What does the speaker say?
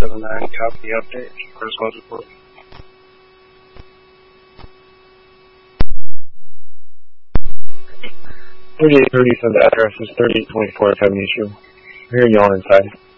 779, copy update. First close report. 3830 says address is 3824 Avenue Issue. We're hearing you all inside.